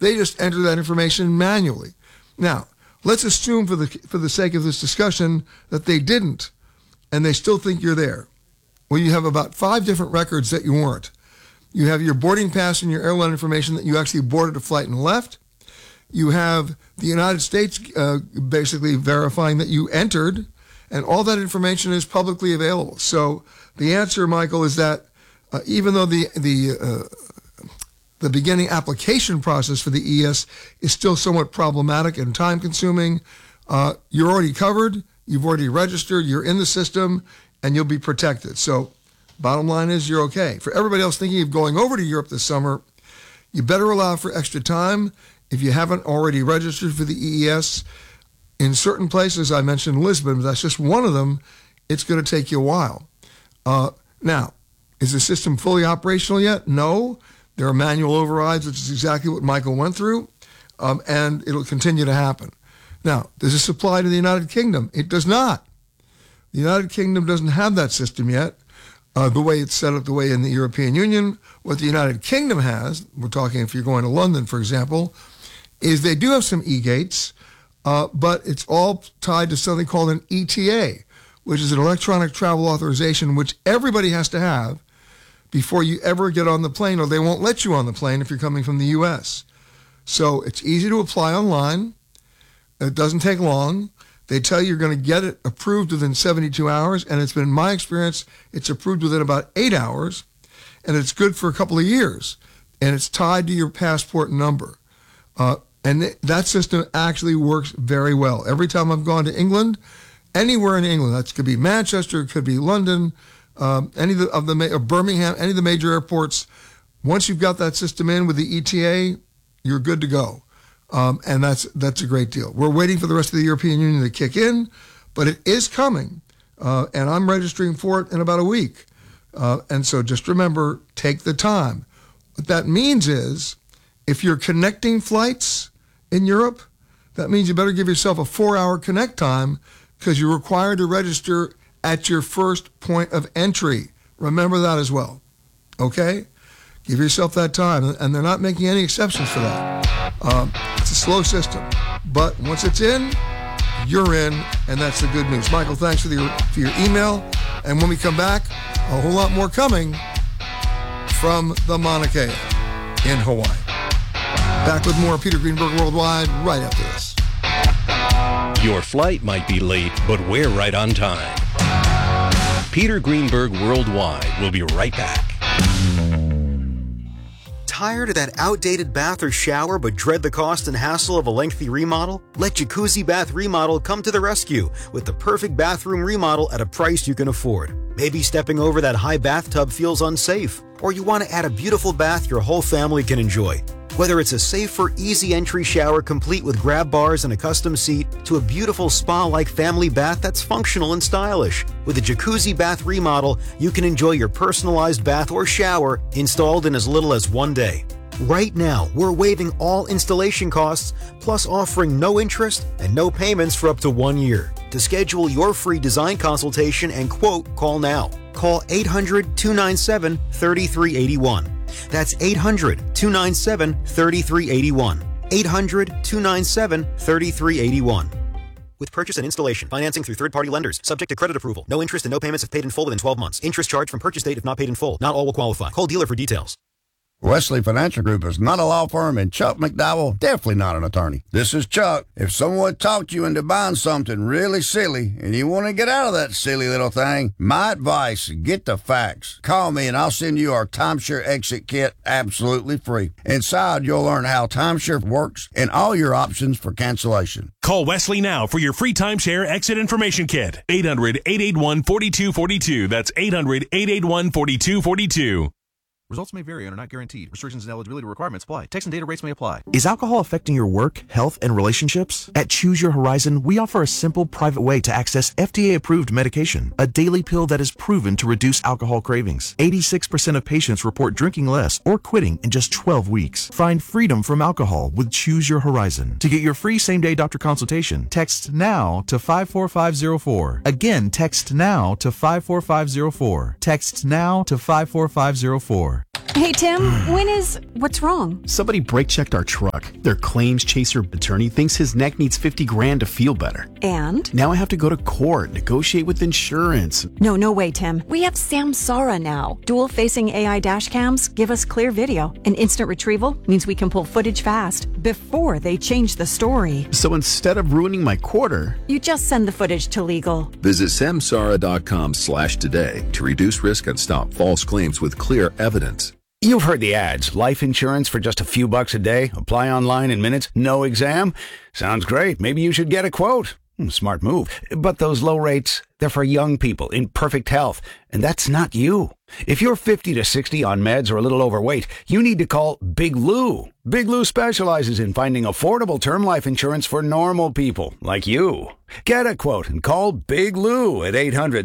They just enter that information manually. Now, let's assume for the sake of this discussion that they didn't, and they still think you're there. Well, you have about 5 different records that you weren't. You have your boarding pass and your airline information that you actually boarded a flight and left. You have the United States basically verifying that you entered, and all that information is publicly available. So the answer, Michael, is that even though the beginning application process for the ES is still somewhat problematic and time-consuming, you're already covered, you've already registered, you're in the system, and you'll be protected. So bottom line is you're okay. For everybody else thinking of going over to Europe this summer, you better allow for extra time. If you haven't already registered for the EES, in certain places, I mentioned Lisbon, but that's just one of them, it's going to take you a while. Now, is the system fully operational yet? No. There are manual overrides, which is exactly what Michael went through, and it'll continue to happen. Now, does this apply to the United Kingdom? It does not. The United Kingdom doesn't have that system yet, the way it's set up, the way in the European Union. What the United Kingdom has, we're talking if you're going to London, for example, is they do have some e-gates, but it's all tied to something called an ETA, which is an electronic travel authorization, which everybody has to have before you ever get on the plane, or they won't let you on the plane if you're coming from the U.S. So it's easy to apply online. It doesn't take long. They tell you you're going to get it approved within 72 hours, and it's been my experience, it's approved within about 8 hours, and it's good for a couple of years, and it's tied to your passport number. And that system actually works very well. Every time I've gone to England, anywhere in England, that could be Manchester, it could be London, any of the Birmingham, any of the major airports, once you've got that system in with the ETA, you're good to go. And that's a great deal. We're waiting for the rest of the European Union to kick in, but it is coming, and I'm registering for it in about a week. And so just remember, take the time. What that means is, if you're connecting flights in Europe, that means you better give yourself a 4-hour connect time, because you're required to register at your first point of entry. Remember that as well. Okay? Give yourself that time, and they're not making any exceptions for that. It's a slow system, but once it's in, you're in, and that's the good news. Michael, thanks for your email, and when we come back, a whole lot more coming from the Mauna Kea in Hawaii. Back with more Peter Greenberg Worldwide right after this. Your flight might be late, but we're right on time. Peter Greenberg Worldwide will be right back. Tired of that outdated bath or shower but dread the cost and hassle of a lengthy remodel? Let Jacuzzi Bath Remodel come to the rescue with the perfect bathroom remodel at a price you can afford. Maybe stepping over that high bathtub feels unsafe, or you want to add a beautiful bath your whole family can enjoy. Whether it's a safer, easy entry shower complete with grab bars and a custom seat, to a beautiful spa-like family bath that's functional and stylish. With a Jacuzzi Bath Remodel, you can enjoy your personalized bath or shower installed in as little as 1 day. Right now, we're waiving all installation costs, plus offering no interest and no payments for up to 1 year. To schedule your free design consultation and quote, call now. Call 800-297-3381. That's 800-297-3381. 800-297-3381. With purchase and installation, financing through third-party lenders, subject to credit approval. No interest and no payments if paid in full within 12 months. Interest charged from purchase date if not paid in full. Not all will qualify. Call dealer for details. Wesley Financial Group is not a law firm, and Chuck McDowell definitely not an attorney. This is Chuck. If someone talked you into buying something really silly and you want to get out of that silly little thing, my advice, get the facts. Call me and I'll send you our timeshare exit kit absolutely free. Inside, you'll learn how timeshare works and all your options for cancellation. Call Wesley now for your free timeshare exit information kit. 800-881-4242. That's 800-881-4242. Results may vary and are not guaranteed. Restrictions and eligibility requirements apply. Text and data rates may apply. Is alcohol affecting your work, health, and relationships? At Choose Your Horizon, we offer a simple, private way to access FDA-approved medication, a daily pill that is proven to reduce alcohol cravings. 86% of patients report drinking less or quitting in just 12 weeks. Find freedom from alcohol with Choose Your Horizon. To get your free same-day doctor consultation, text NOW to 54504. Again, text NOW to 54504. Text NOW to 54504. Hey, Tim, what's wrong? Somebody brake checked our truck. Their claims chaser attorney thinks his neck needs $50,000 to feel better. And? Now I have to go to court, negotiate with insurance. No way, Tim. We have Samsara now. Dual-facing AI dash cams give us clear video. And instant retrieval means we can pull footage fast before they change the story. So instead of ruining my quarter, you just send the footage to legal. Visit samsara.com/today to reduce risk and stop false claims with clear evidence. You've heard the ads. Life insurance for just a few bucks a day. Apply online in minutes. No exam. Sounds great. Maybe you should get a quote. Smart move. But those low rates, they're for young people in perfect health. And that's not you. If you're 50 to 60 on meds or a little overweight, you need to call Big Lou. Big Lou specializes in finding affordable term life insurance for normal people like you. Get a quote and call Big Lou at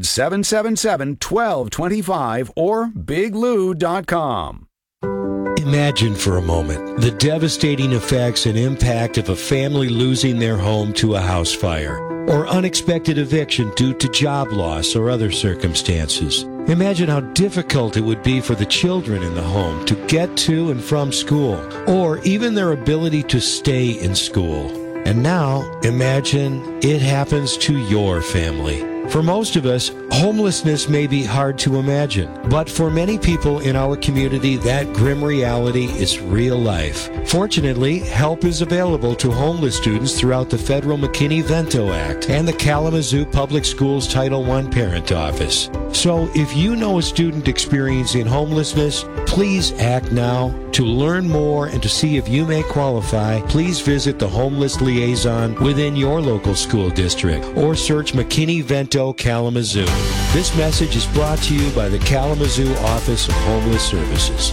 800-777-1225 or biglou.com. Imagine for a moment the devastating effects and impact of a family losing their home to a house fire or unexpected eviction due to job loss or other circumstances. Imagine how difficult it would be for the children in the home to get to and from school, or even their ability to stay in school. And now, imagine it happens to your family. For most of us, homelessness may be hard to imagine, but for many people in our community, that grim reality is real life. Fortunately, help is available to homeless students throughout the federal McKinney-Vento Act and the Kalamazoo Public Schools Title I Parent Office. So if you know a student experiencing homelessness, please act now. To learn more and to see if you may qualify, please visit the Homeless Liaison within your local school district or search McKinney-Vento Kalamazoo. This message is brought to you by the Kalamazoo Office of Homeless Services.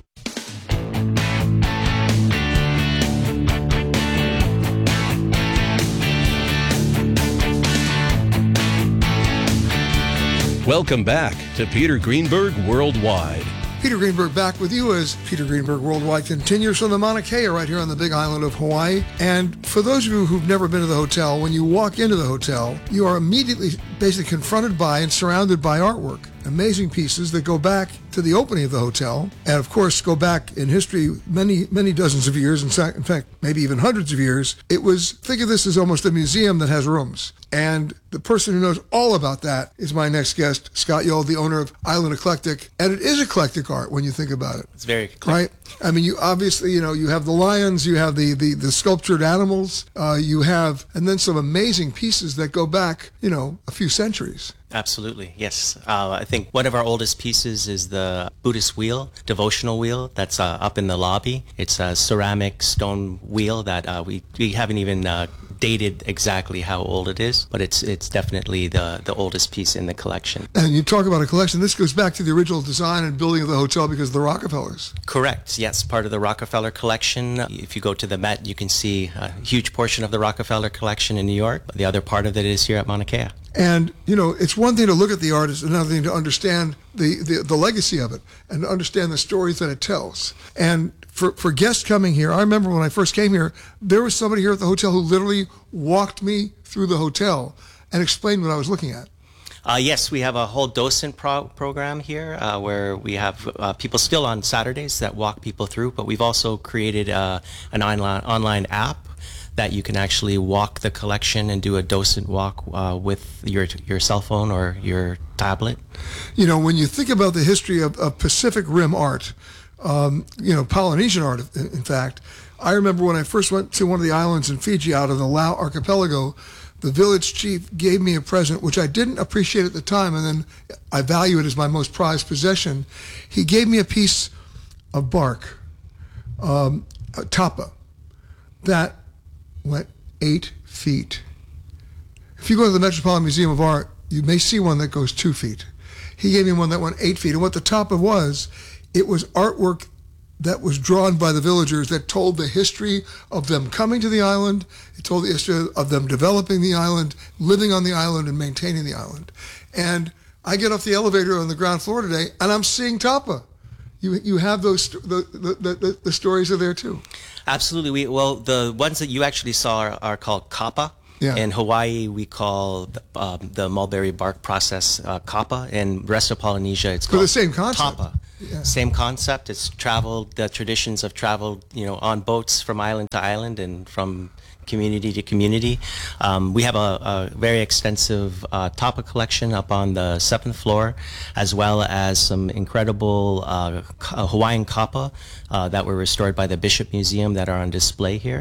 Welcome back to Peter Greenberg Worldwide. Peter Greenberg back with you as Peter Greenberg Worldwide continues from the Mauna Kea right here on the big island of Hawaii. And for those of you who've never been to the hotel, when you walk into the hotel, you are immediately basically confronted by and surrounded by artwork. Amazing pieces that go back to the opening of the hotel, and of course go back in history many dozens of years, in fact, maybe even hundreds of years. Think of this as almost a museum that has rooms. And the person who knows all about that is my next guest, Scott Yold, the owner of Island Eclectic. And it is eclectic art when you think about it. It's very eclectic. Right? I mean, you obviously, you have the lions, you have the sculptured animals, you have, and then some amazing pieces that go back, a few centuries. Absolutely, yes. I think one of our oldest pieces is the Buddhist wheel, devotional wheel, that's up in the lobby. It's a ceramic stone wheel that we haven't even dated exactly how old it is, but it's definitely the oldest piece in the collection. And you talk about a collection, this goes back to the original design and building of the hotel because of the Rockefellers. Correct, yes, part of the Rockefeller collection. If you go to the Met, you can see a huge portion of the Rockefeller collection in New York. The other part of it is here at Mauna Kea. And, it's one thing to look at the art, it's another thing to understand the legacy of it and to understand the stories that it tells. And for guests coming here, I remember when I first came here, there was somebody here at the hotel who literally walked me through the hotel and explained what I was looking at. Yes, we have a whole docent program here where we have people still on Saturdays that walk people through, but we've also created an online app that you can actually walk the collection and do a docent walk with your cell phone or your tablet. When you think about the history of Pacific Rim art, Polynesian art, in fact, I remember when I first went to one of the islands in Fiji out of the Lau archipelago, the village chief gave me a present, which I didn't appreciate at the time, and then I value it as my most prized possession. He gave me a piece of bark, a tapa, that went 8 feet. If you go to the Metropolitan Museum of Art, you may see one that goes 2 feet. He gave me one that went 8 feet. And what the tapa was, it was artwork that was drawn by the villagers that told the history of them coming to the island. It told the history of them developing the island, living on the island, and maintaining the island. And I get off the elevator on the ground floor today, and I'm seeing tapa. You have those, the stories are there too. Absolutely. The ones that you actually saw are called kapa. Yeah. In Hawaii, we call the mulberry bark process kapa. In the rest of Polynesia, it's called the same concept. tapa. Same concept. It's traveled, the traditions of travel, on boats from island to island and from community to community. We have a very extensive tapa collection up on the 7th floor, as well as some incredible Hawaiian kapa that were restored by the Bishop Museum that are on display here.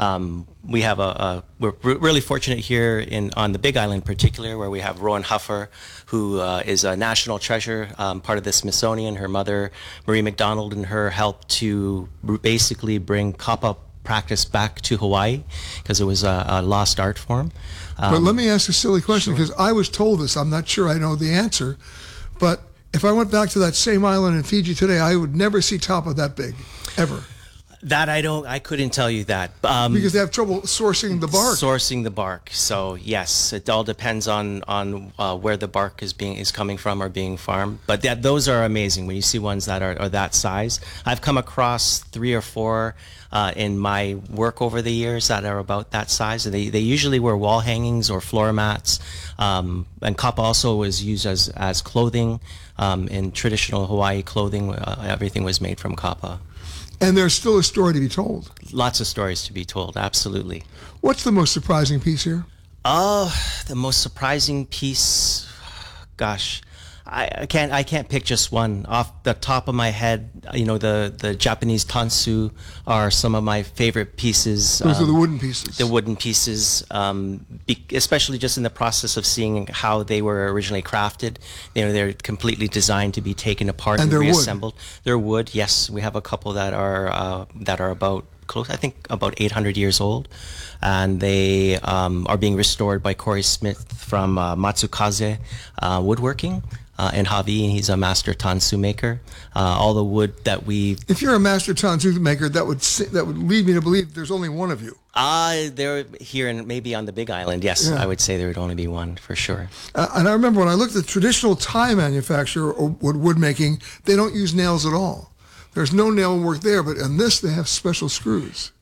We have we're really fortunate here on the Big Island in particular, where we have Rowan Huffer, who is a national treasure, part of the Smithsonian. Her mother, Marie McDonald, and her helped to basically bring kapa practice back to Hawaii, because it was a lost art form. But let me ask a silly question, because I was told this. I'm not sure I know the answer. But if I went back to that same island in Fiji today, I would never see tapa that big, ever. That I couldn't tell you that. Because they have trouble sourcing the bark. Sourcing the bark. So yes, it all depends on where the bark is coming from or being farmed. But those are amazing when you see ones that are that size. I've come across 3 or 4 in my work over the years that are about that size. They usually were wall hangings or floor mats. And kapa also was used as clothing. In traditional Hawaii clothing, everything was made from kapa. And there's still a story to be told. Lots of stories to be told, absolutely. What's the most surprising piece here? The most surprising piece, gosh, I can't pick just one off the top of my head. The Japanese tansu are some of my favorite pieces. Those are the wooden pieces. The wooden pieces, especially just in the process of seeing how they were originally crafted. They're completely designed to be taken apart and reassembled. Wood. They're wood. Yes, we have a couple that are about close. I think about 800 years old, and they are being restored by Corey Smith from Matsukaze Woodworking. In Hawaii, and he's a master tansu maker. All the wood that If you're a master tansu maker, that would lead me to believe there's only one of you. They're here and maybe on the Big Island. Yes, yeah. I would say there would only be one for sure. And I remember when I looked at traditional Thai manufacture or wood making, they don't use nails at all. There's no nail work there, but in this they have special screws.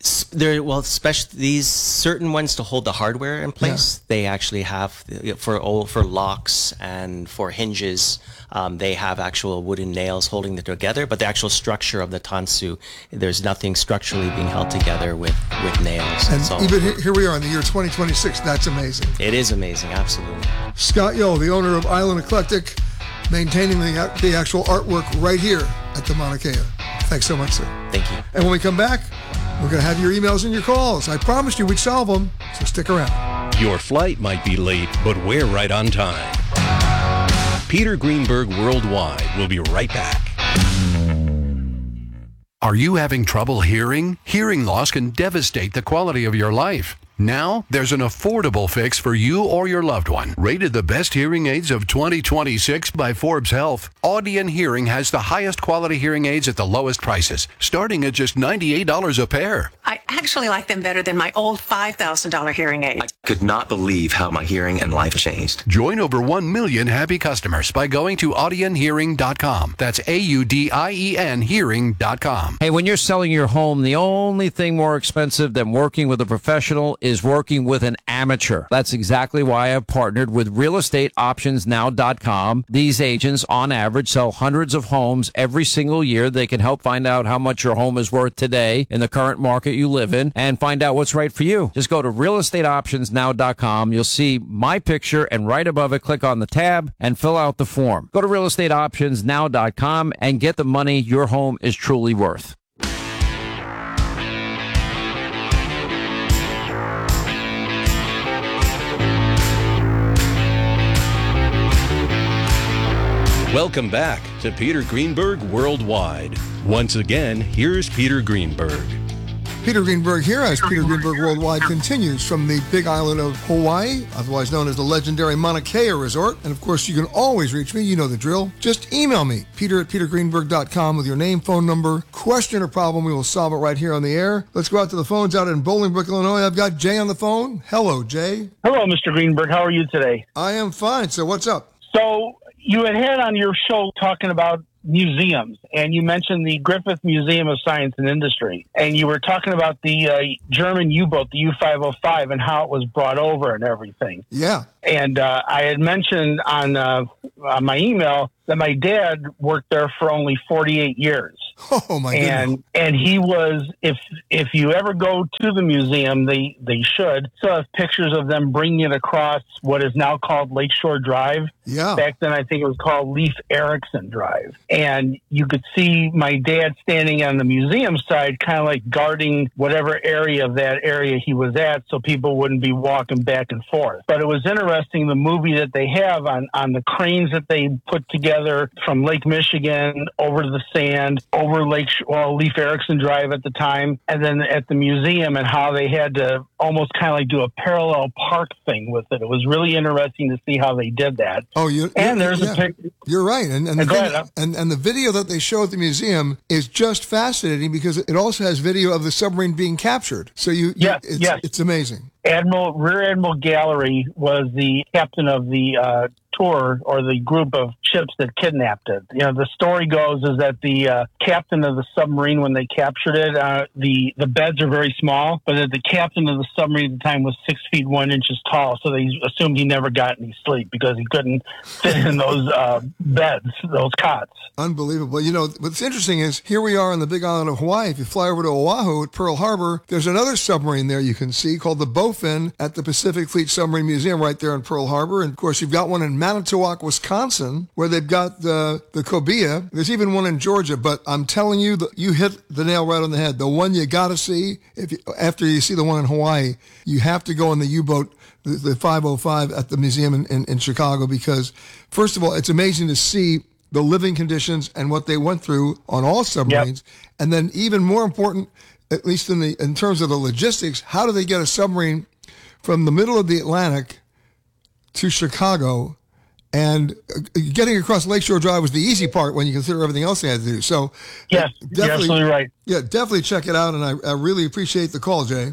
These certain ones to hold the hardware in place. Yeah. They actually have for locks and for hinges. They have actual wooden nails holding them together. But the actual structure of the tansu, there's nothing structurally being held together with nails. And even here we are in the year 2026. That's amazing. It is amazing, absolutely. Scott Yo, the owner of Island Eclectic, maintaining the actual artwork right here at the Mauna Kea. Thanks so much, sir. Thank you. And when we come back, we're going to have your emails and your calls. I promised you we'd solve them, so stick around. Your flight might be late, but we're right on time. Peter Greenberg Worldwide will be right back. Are you having trouble hearing? Hearing loss can devastate the quality of your life. Now, there's an affordable fix for you or your loved one. Rated the best hearing aids of 2026 by Forbes Health, Audien Hearing has the highest quality hearing aids at the lowest prices, starting at just $98 a pair. I actually like them better than my old $5,000 hearing aid. I could not believe how my hearing and life changed. Join over 1 million happy customers by going to audienhearing.com. That's AUDIEN hearing.com. Hey, when you're selling your home, the only thing more expensive than working with a professional is working with an amateur. That's exactly why I've partnered with realestateoptionsnow.com. These agents, on average, sell hundreds of homes every single year. They can help find out how much your home is worth today in the current market you live in and find out what's right for you. Just go to realestateoptionsnow.com. You'll see my picture, and right above it, click on the tab and fill out the form. Go to realestateoptionsnow.com and get the money your home is truly worth. Welcome back to Peter Greenberg Worldwide. Once again, here's Peter Greenberg. Peter Greenberg here as Peter Greenberg Worldwide continues from the Big Island of Hawaii, otherwise known as the legendary Mauna Kea Resort. And of course, you can always reach me. You know the drill. Just email me, peter@petergreenberg.com, with your name, phone number, question, or problem. We will solve it right here on the air. Let's go out to the phones out in Bolingbrook, Illinois. I've got Jay on the phone. Hello, Jay. Hello, Mr. Greenberg. How are you today? I am fine. So what's up? So you had on your show talking about museums, and you mentioned the Griffith Museum of Science and Industry, and you were talking about the German U-boat, the U-505, and how it was brought over and everything. Yeah. And I had mentioned on my email that my dad worked there for only 48 years. Oh my goodness. And he was, if you ever go to the museum, they should still have pictures of them bringing it across what is now called Lakeshore Drive. Yeah. Back then, I think it was called Leif Erikson Drive. And you could see my dad standing on the museum side, kind of like guarding whatever area of that area he was at so people wouldn't be walking back and forth. But it was interesting, the movie that they have on the cranes that they put together from Lake Michigan over to the sand, over Leif Erikson Drive at the time, and then at the museum, and how they had to almost kind of like do a parallel park thing with it. It was really interesting to see how they did that. Oh, You're right, and the video that they show at the museum is just fascinating because it also has video of the submarine being captured. So it's amazing. Rear Admiral Gallery was the captain of the tour, or the group of ships that kidnapped it. You know, the story goes is that the captain of the submarine, when they captured it, the beds are very small, but that the captain of the submarine at the time was 6 feet 1 inches tall, so they assumed he never got any sleep because he couldn't fit in those beds, those cots. Unbelievable. You know, what's interesting is here we are on the big island of Hawaii. If you fly over to Oahu at Pearl Harbor, there's another submarine there you can see called the Bowfin at the Pacific Fleet Submarine Museum right there in Pearl Harbor. And of course, you've got one in Manitowoc, Wisconsin, where they've got the Cobia. There's even one in Georgia, but I'm telling you, you hit the nail right on the head. The one you got to see, after you see the one in Hawaii, you have to go on the U-boat, the 505 at the museum in Chicago, because first of all, it's amazing to see the living conditions and what they went through on all submarines. Yep. And then even more important, at least in terms of the logistics, how do they get a submarine from the middle of the Atlantic to Chicago? And getting across Lakeshore Drive was the easy part when you consider everything else they had to do. So yes, you're absolutely right. Yeah, definitely check it out, and I really appreciate the call, Jay.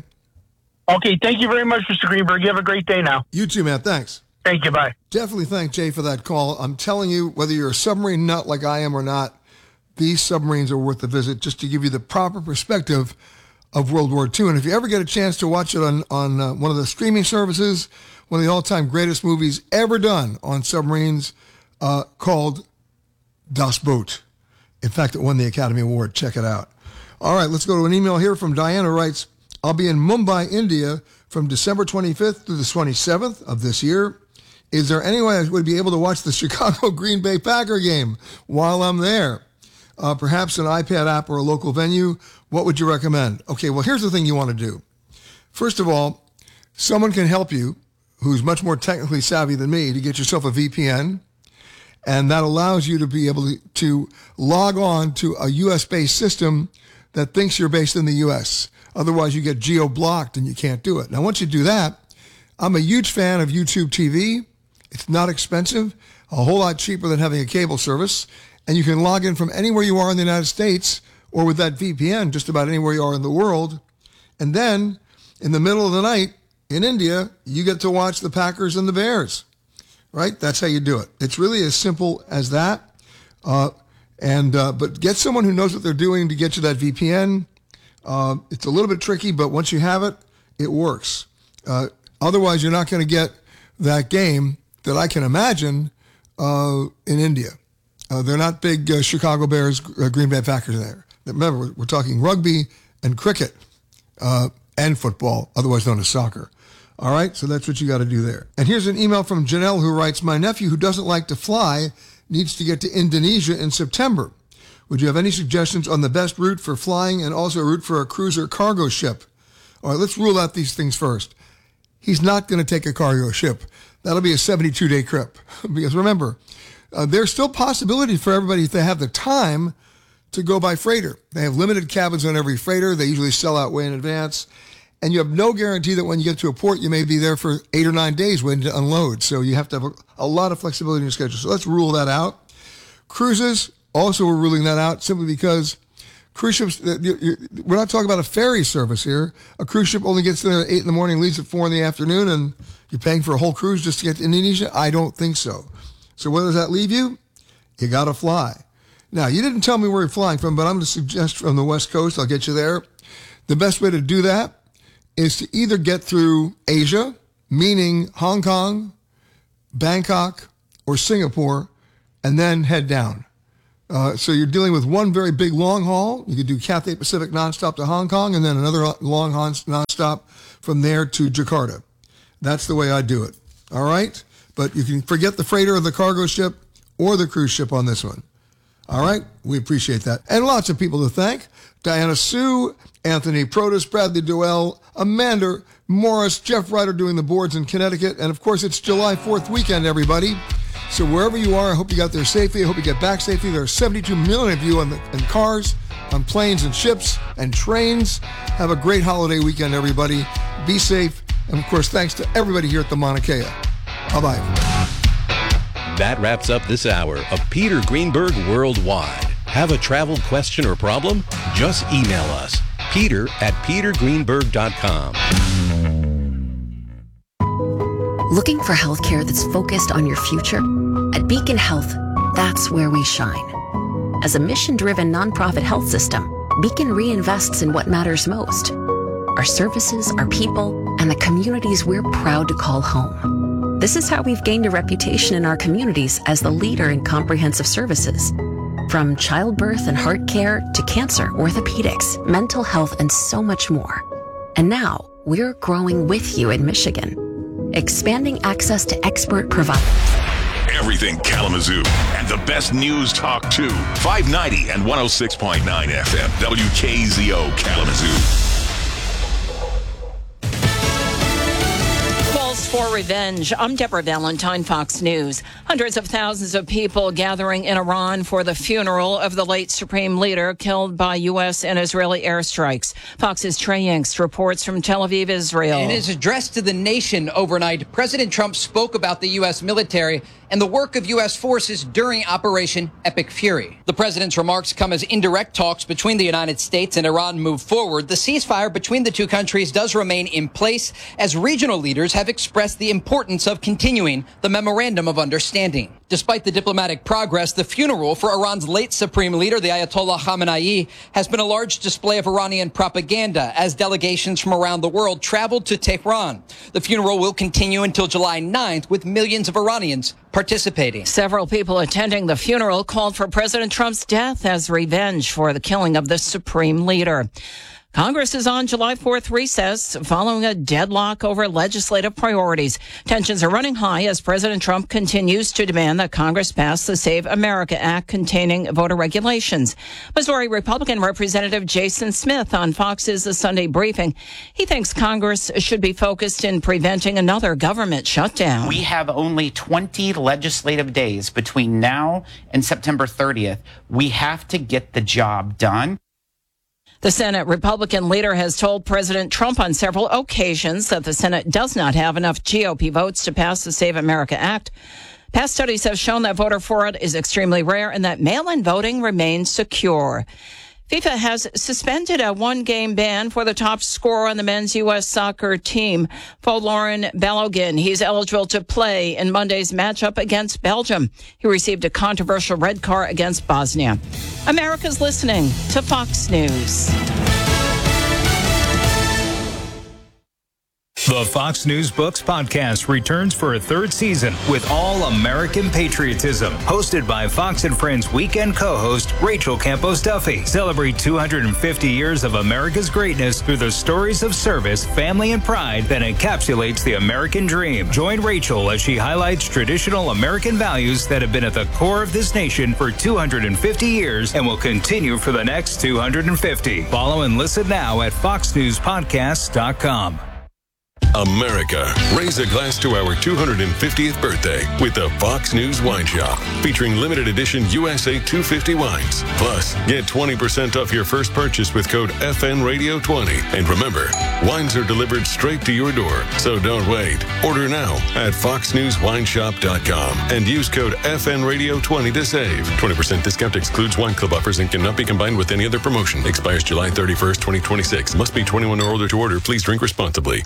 Okay, thank you very much, Mr. Greenberg. You have a great day now. You too, man. Thanks. Thank you. Bye. Definitely thank Jay for that call. I'm telling you, whether you're a submarine nut like I am or not, these submarines are worth the visit, just to give you the proper perspective of World War II. And if you ever get a chance to watch it on one of the streaming services, one of the all-time greatest movies ever done on submarines, called Das Boot. In fact, it won the Academy Award. Check it out. All right, let's go to an email here from Diana, writes, I'll be in Mumbai, India from December 25th through the 27th of this year. Is there any way I would be able to watch the Chicago Green Bay Packer game while I'm there? Perhaps an iPad app or a local venue. What would you recommend? Okay, well, here's the thing you want to do. First of all, someone can help you who's much more technically savvy than me to get yourself a VPN, and that allows you to be able to log on to a U.S.-based system that thinks you're based in the U.S. Otherwise, you get geo-blocked and you can't do it. Now, once you do that, I'm a huge fan of YouTube TV. It's not expensive, a whole lot cheaper than having a cable service, and you can log in from anywhere you are in the United States or with that VPN just about anywhere you are in the world. And then, in the middle of the night in India, you get to watch the Packers and the Bears, right? That's how you do it. It's really as simple as that. But get someone who knows what they're doing to get you that VPN. It's a little bit tricky, but once you have it, it works. Otherwise, you're not going to get that game that I can imagine in India. They're not big Chicago Bears, Green Bay Packers there. Remember, we're talking rugby and cricket and football, otherwise known as soccer. All right, so that's what you got to do there. And here's an email from Janelle who writes, my nephew who doesn't like to fly needs to get to Indonesia in September. Would you have any suggestions on the best route for flying and also a route for a cruiser cargo ship? All right, let's rule out these things first. He's not going to take a cargo ship. That'll be a 72-day trip. Because remember, there's still possibility for everybody if they have the time to go by freighter. They have limited cabins on every freighter. They usually sell out way in advance. And you have no guarantee that when you get to a port, you may be there for 8 or 9 days waiting to unload. So you have to have a lot of flexibility in your schedule. So let's rule that out. Cruises, also we're ruling that out simply because cruise ships, we're not talking about a ferry service here. A cruise ship only gets there at 8 in the morning, leaves at 4 in the afternoon, and you're paying for a whole cruise just to get to Indonesia? I don't think so. So where does that leave you? You got to fly. Now, you didn't tell me where you're flying from, but I'm going to suggest from the West Coast. I'll get you there. The best way to do that is to either get through Asia, meaning Hong Kong, Bangkok, or Singapore, and then head down. So you're dealing with one very big long haul. You could do Cathay Pacific nonstop to Hong Kong, and then another long haul nonstop from there to Jakarta. That's the way I do it. All right? But you can forget the freighter or the cargo ship or the cruise ship on this one. All right? We appreciate that. And lots of people to thank. Diana Sue, Anthony Protus, Bradley Doell, Amanda Morris, Jeff Ryder doing the boards in Connecticut. And, of course, it's July 4th weekend, everybody. So wherever you are, I hope you got there safely. I hope you get back safely. There are 72 million of you in cars, on planes and ships and trains. Have a great holiday weekend, everybody. Be safe. And, of course, thanks to everybody here at the Mauna Kea. Bye-bye. That wraps up this hour of Peter Greenberg Worldwide. Have a travel question or problem? Just email us, peter@petergreenberg.com. Looking for healthcare that's focused on your future? At Beacon Health, that's where we shine. As a mission-driven nonprofit health system, Beacon reinvests in what matters most: our services, our people, and the communities we're proud to call home. This is how we've gained a reputation in our communities as the leader in comprehensive services. From childbirth and heart care to cancer, orthopedics, mental health, and so much more. And now, we're growing with you in Michigan, expanding access to expert providers. Everything Kalamazoo and the best news talk too. 590 and 106.9 FM, WKZO Kalamazoo. For revenge. I'm Deborah Valentine, Fox News. Hundreds of thousands of people gathering in Iran for the funeral of the late supreme leader killed by U.S. and Israeli airstrikes. Fox's Trey Yanks reports from Tel Aviv, Israel. In his address to the nation overnight, President Trump spoke about the U.S. military and the work of U.S. forces during Operation Epic Fury. The president's remarks come as indirect talks between the United States and Iran move forward. The ceasefire between the two countries does remain in place as regional leaders have expressed the importance of continuing the Memorandum of Understanding. Despite the diplomatic progress, the funeral for Iran's late supreme leader, the Ayatollah Khamenei, has been a large display of Iranian propaganda as delegations from around the world traveled to Tehran. The funeral will continue until July 9th with millions of Iranians participating. Several people attending the funeral called for President Trump's death as revenge for the killing of the supreme leader. Congress is on July 4th recess following a deadlock over legislative priorities. Tensions are running high as President Trump continues to demand that Congress pass the Save America Act containing voter regulations. Missouri Republican Representative Jason Smith on Fox's The Sunday Briefing. He thinks Congress should be focused in preventing another government shutdown. We have only 20 legislative days between now and September 30th. We have to get the job done. The Senate Republican leader has told President Trump on several occasions that the Senate does not have enough GOP votes to pass the Save America Act. Past studies have shown that voter fraud is extremely rare and that mail-in voting remains secure. FIFA has suspended a one-game ban for the top scorer on the men's U.S. soccer team, Folarin Balogun. He's eligible to play in Monday's matchup against Belgium. He received a controversial red card against Bosnia. America's listening to Fox News. The Fox News Books podcast returns for a third season with all American patriotism. Hosted by Fox and Friends weekend co-host Rachel Campos Duffy. Celebrate 250 years of America's greatness through the stories of service, family, and pride that encapsulates the American dream. Join Rachel as she highlights traditional American values that have been at the core of this nation for 250 years and will continue for the next 250. Follow and listen now at foxnewspodcasts.com. America, raise a glass to our 250th birthday with the Fox News Wine Shop, featuring limited edition USA 250 wines. Plus, get 20% off your first purchase with code FNRadio20. And remember, wines are delivered straight to your door, so don't wait. Order now at foxnewswineshop.com and use code FNRadio20 to save. 20% discount excludes wine club offers and cannot be combined with any other promotion. Expires July 31st, 2026. Must be 21 or older to order. Please drink responsibly.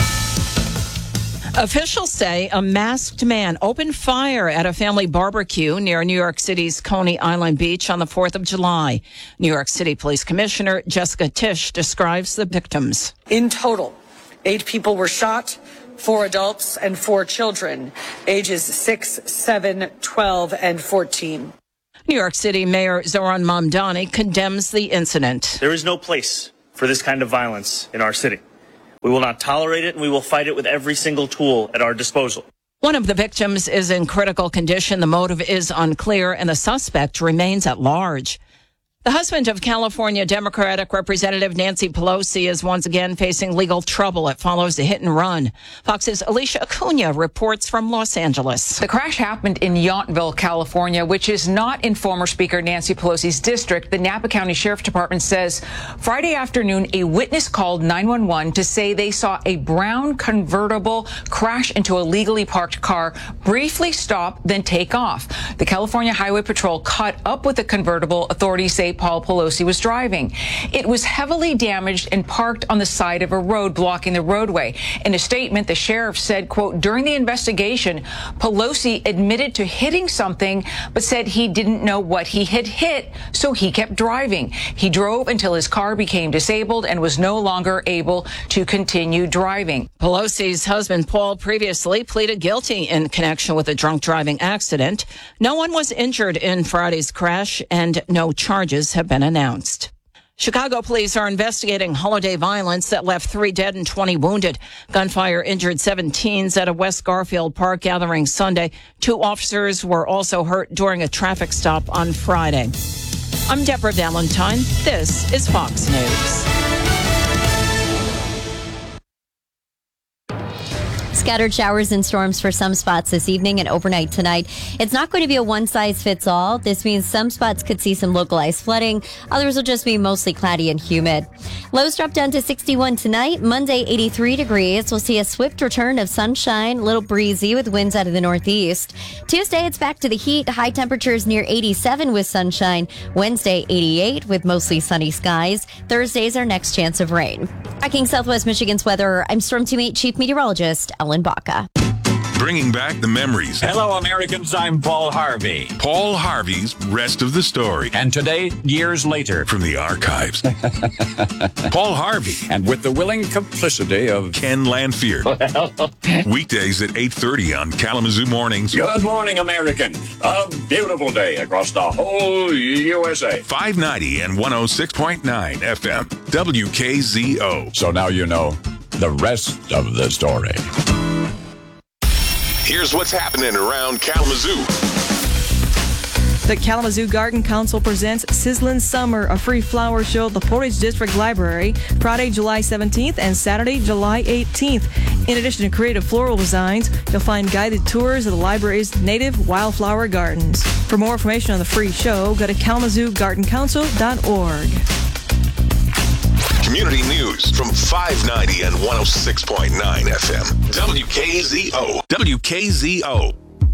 Officials say a masked man opened fire at a family barbecue near New York City's Coney Island Beach on the 4th of July. New York City Police Commissioner Jessica Tisch describes the victims. In total, 8 people were shot, 4 adults and 4 children, ages 6, 7, 12, and 14. New York City Mayor Zohran Mamdani condemns the incident. There is no place for this kind of violence in our city. We will not tolerate it, and we will fight it with every single tool at our disposal. One of the victims is in critical condition. The motive is unclear, and the suspect remains at large. The husband of California Democratic Representative Nancy Pelosi is once again facing legal trouble. It follows a hit and run. Fox's Alicia Acuna reports from Los Angeles. The crash happened in Yountville, California, which is not in former Speaker Nancy Pelosi's district. The Napa County Sheriff's Department says Friday afternoon, a witness called 911 to say they saw a brown convertible crash into a legally parked car, briefly stop, then take off. The California Highway Patrol caught up with the convertible. Authorities say Paul Pelosi was driving. It was heavily damaged and parked on the side of a road, blocking the roadway. In a statement, the sheriff said, quote, during the investigation, Pelosi admitted to hitting something, but said he didn't know what he had hit, so he kept driving. He drove until his car became disabled and was no longer able to continue driving. Pelosi's husband, Paul, previously pleaded guilty in connection with a drunk driving accident. No one was injured in Friday's crash, and no charges have been announced. Chicago police are investigating holiday violence that left 3 dead and 20 wounded. Gunfire injured 7 teens at a West Garfield Park gathering Sunday. 2 officers were also hurt during a traffic stop on Friday. I'm Deborah Valentine. This is Fox News. Scattered showers and storms for some spots this evening and overnight tonight. It's not going to be a one-size-fits-all. This means some spots could see some localized flooding. Others will just be mostly cloudy and humid. Lows drop down to 61 tonight. Monday, 83 degrees. We'll see a swift return of sunshine, a little breezy with winds out of the northeast. Tuesday, it's back to the heat. High temperatures near 87 with sunshine. Wednesday, 88 with mostly sunny skies. Thursday's our next chance of rain. Tracking Southwest Michigan's weather, I'm Storm Team 8 Chief Meteorologist Ellen Baca. Bringing back the memories. Hello, Americans. I'm Paul Harvey. Paul Harvey's Rest of the Story. And today, years later. From the archives. Paul Harvey. And with the willing complicity of Ken Lanfear. Weekdays at 8:30 on Kalamazoo Mornings. Good morning, American. A beautiful day across the whole USA. 590 and 106.9 FM. WKZO. So now you know the rest of the story. Here's what's happening around Kalamazoo. The Kalamazoo Garden Council presents Sizzlin' Summer, a free flower show at the Portage District Library, Friday, July 17th and Saturday, July 18th. In addition to creative floral designs, you'll find guided tours of the library's native wildflower gardens. For more information on the free show, go to kalamazoogardencouncil.org. Community news from 590 and 106.9 FM. WKZO. WKZO.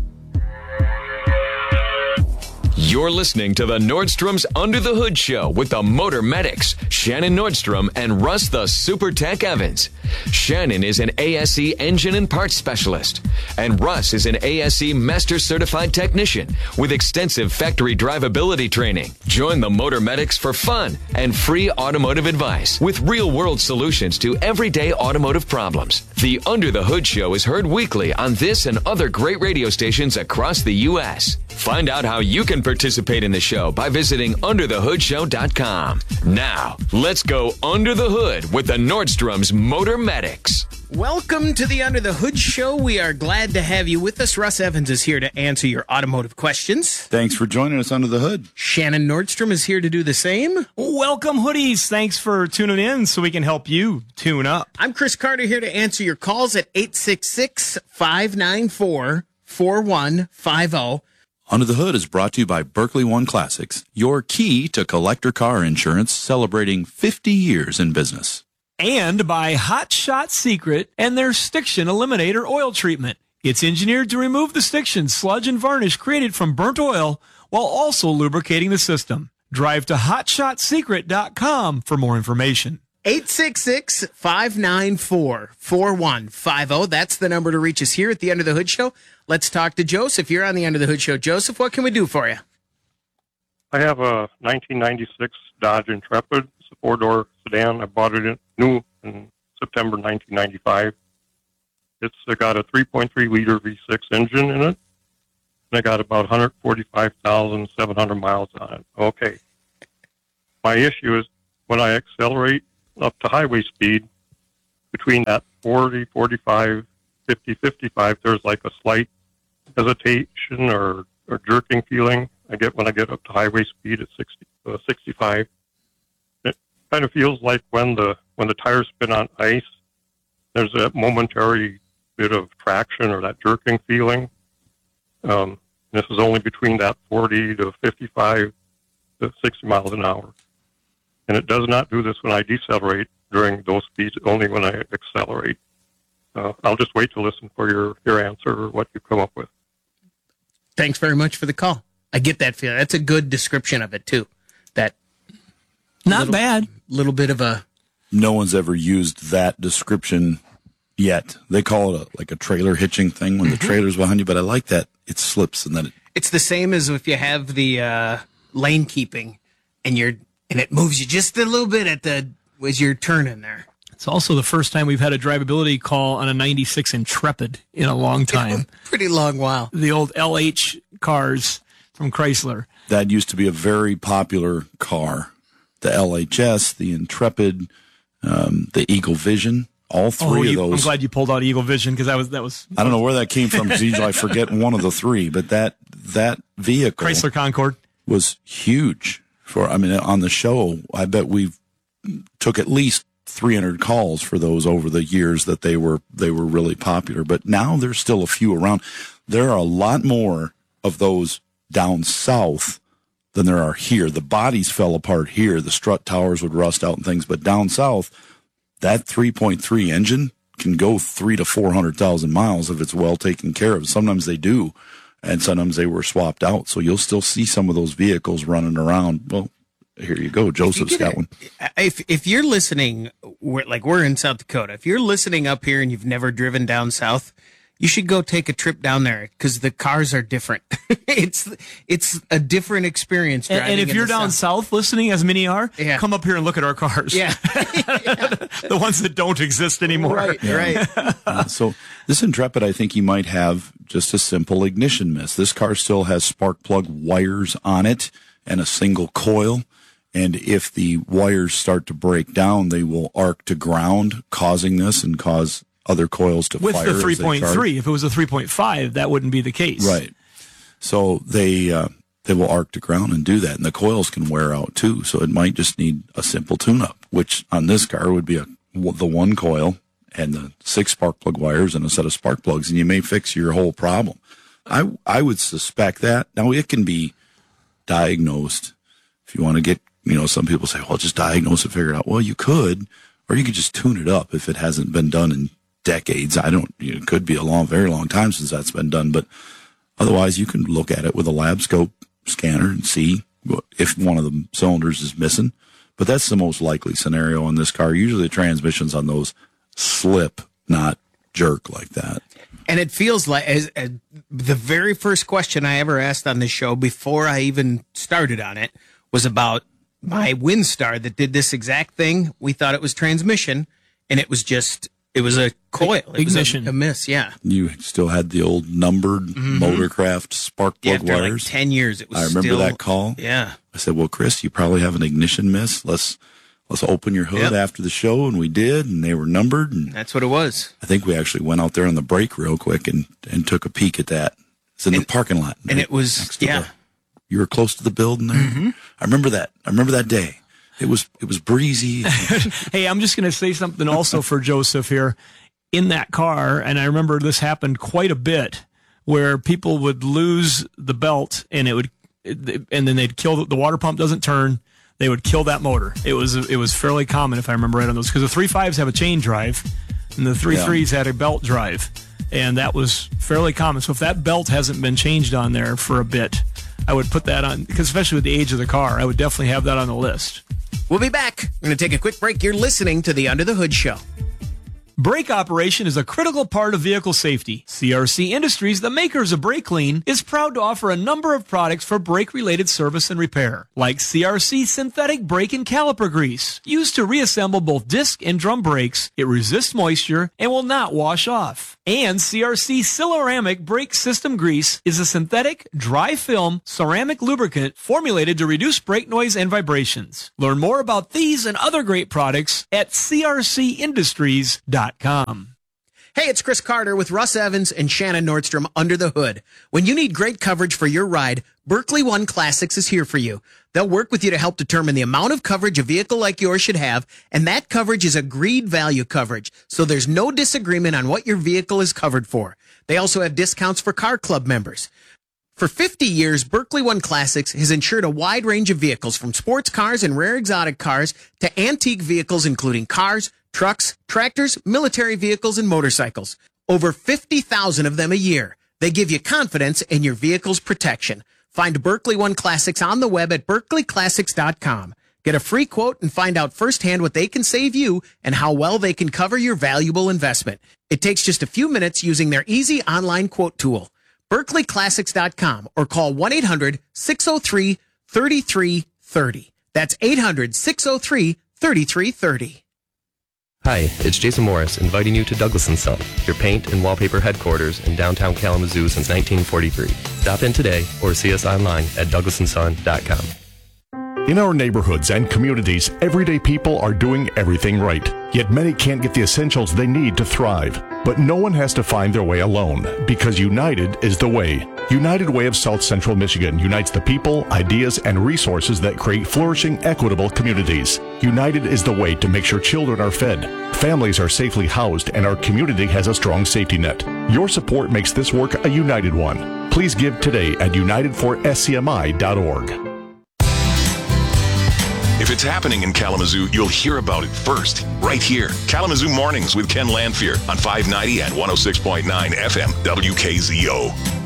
You're listening to the Nordstrom's Under the Hood Show with the Motor Medics, Shannon Nordstrom and Russ the Super Tech Evans. Shannon is an ASE engine and parts specialist, and Russ is an ASE Master Certified Technician with extensive factory drivability training. Join the Motor Medics for fun and free automotive advice with real-world solutions to everyday automotive problems. The Under the Hood Show is heard weekly on this and other great radio stations across the U.S. Find out how you can participate in the show by visiting underthehoodshow.com. Now, let's go under the hood with the Nordstrom's Motor Medics. Welcome to the Under the Hood Show. We are glad to have you with us. Russ Evans is here to answer your automotive questions. Thanks for joining us under the hood. Shannon Nordstrom is here to do the same. Welcome, hoodies. Thanks for tuning in so we can help you tune up. I'm Chris Carter here to answer your calls at 866-594-4150. Under the Hood is brought to you by Berkeley One Classics, your key to collector car insurance, celebrating 50 years in business. And by Hot Shot Secret and their Stiction Eliminator oil treatment. It's engineered to remove the stiction, sludge, and varnish created from burnt oil while also lubricating the system. Drive to hotshotsecret.com for more information. 866-594-4150. That's the number to reach us here at the Under the Hood Show. Let's talk to Joseph. You're on the Under the Hood Show. Joseph, what can we do for you? I have a 1996 Dodge Intrepid. It's a 4-door sedan. I bought it new in September 1995. It's got a 3.3 liter V6 engine in it, and I got about 145,700 miles on it. Okay. My issue is when I accelerate up to highway speed, between that 40, 45, 50, 55, there's like a slight hesitation or jerking feeling I get when I get up to highway speed at 65. It kind of feels like when the tires spin on ice, there's that momentary bit of traction or that jerking feeling. This is only between that 40 to 55 to 60 miles an hour. And it does not do this when I decelerate during those speeds, only when I accelerate. I'll just wait to listen for your answer or what you come up with. Thanks very much for the call. I get that feeling. That's a good description of it, too. That Not bad. Little bit of a... No one's ever used that description yet. They call it like a trailer hitching thing when the trailer's behind you, but I like that it slips and then It's the same as if you have the lane keeping and it moves you just a little bit as you're turning there. It's also the first time we've had a drivability call on a 96 Intrepid in a long time. Pretty long while. The old LH cars from Chrysler. That used to be a very popular car. The LHS, the Intrepid, the Eagle Vision, all three of those. I'm glad you pulled out Eagle Vision because that was. I don't know where that came from because usually I forget one of the three, but that vehicle, Chrysler Concorde, was huge on the show. I bet we took at least 300 calls for those over the years that they were really popular. But now there's still a few around. There are a lot more of those down south than there are here. The bodies fell apart here. The strut towers would rust out and things. But down south, that 3.3 engine can go 300,000 to 400,000 miles if it's well taken care of. Sometimes they do, and sometimes they were swapped out. So you'll still see some of those vehicles running around. Well, here you go. Joseph's got one. If you're listening, we're in South Dakota, if you're listening up here and you've never driven down south, you should go take a trip down there because the cars are different. It's a different experience driving. And if you're down south listening, as many are, come up here and look at our cars. Yeah. The ones that don't exist anymore. Right. So this Intrepid, I think you might have just a simple ignition miss. This car still has spark plug wires on it and a single coil. And if the wires start to break down, they will arc to ground, causing this and cause other coils to with fire. With the 3.3, if it was a 3.5, that wouldn't be the case. Right. So they will arc to ground and do that, and the coils can wear out too. So it might just need a simple tune-up, which on this car would be the one coil and the 6 spark plug wires and a set of spark plugs, and you may fix your whole problem. I would suspect that. Now it can be diagnosed if you want to get. Some people say, well, just diagnose it, figure it out. Well, you could, or you could just tune it up if it hasn't been done in decades. It could be a very long time since that's been done, but otherwise you can look at it with a lab scope scanner and see if one of the cylinders is missing. But that's the most likely scenario on this car. Usually the transmissions on those slip, not jerk like that. And it feels like the very first question I ever asked on this show before I even started on it was about my Windstar that did this exact thing. We thought it was transmission, and it was a coil. Ignition. It was a miss, yeah. You still had the old numbered Motorcraft spark plug after wires. Like 10 years, it was I remember that call. Yeah. I said, well, Chris, you probably have an ignition miss. Let's open your hood after the show, and we did, and they were numbered. And that's what it was. I think we actually went out there on the break real quick and took a peek at that. It's in the parking lot. And it was, you were close to the building there. Mm-hmm. I remember that day. It was breezy. Hey, I'm just going to say something also for Joseph here. In that car, and I remember this happened quite a bit, where people would lose the belt and and then they'd kill the water pump doesn't turn. They would kill that motor. It was fairly common, if I remember right on those, because the 3.5s have a chain drive and the 3.3s had a belt drive, and that was fairly common. So if that belt hasn't been changed on there for a bit, I would put that on, because especially with the age of the car, I would definitely have that on the list. We'll be back. We're going to take a quick break. You're listening to the Under the Hood Show. Brake operation is a critical part of vehicle safety. CRC Industries, the makers of Brake Clean, is proud to offer a number of products for brake-related service and repair, like CRC synthetic brake and caliper grease, used to reassemble both disc and drum brakes. It resists moisture and will not wash off. And CRC Ceramic brake system grease is a synthetic, dry film, ceramic lubricant formulated to reduce brake noise and vibrations. Learn more about these and other great products at crcindustries.com. Hey, it's Chris Carter with Russ Evans and Shannon Nordstrom under the hood. When you need great coverage for your ride, Berkley One Classics is here for you. They'll work with you to help determine the amount of coverage a vehicle like yours should have, and that coverage is agreed value coverage, so there's no disagreement on what your vehicle is covered for. They also have discounts for Car Club members. For 50 years, Berkley One Classics has insured a wide range of vehicles, from sports cars and rare exotic cars to antique vehicles, including cars, trucks, tractors, military vehicles, and motorcycles. Over 50,000 of them a year. They give you confidence in your vehicle's protection. Find Berkley One Classics on the web at berkleyclassics.com. Get a free quote and find out firsthand what they can save you and how well they can cover your valuable investment. It takes just a few minutes using their easy online quote tool. berkleyclassics.com or call 1-800-603-3330. That's 800-603-3330. Hi, it's Jason Morris, inviting you to Douglas & Son, your paint and wallpaper headquarters in downtown Kalamazoo since 1943. Stop in today or see us online at douglasandson.com. In our neighborhoods and communities, everyday people are doing everything right. Yet many can't get the essentials they need to thrive. But no one has to find their way alone, because United is the way. United Way of South Central Michigan unites the people, ideas, and resources that create flourishing, equitable communities. United is the way to make sure children are fed, families are safely housed, and our community has a strong safety net. Your support makes this work a united one. Please give today at unitedforscmi.org. If it's happening in Kalamazoo, you'll hear about it first, right here. Kalamazoo Mornings with Ken Lanfear on 590 and 106.9 FM WKZO.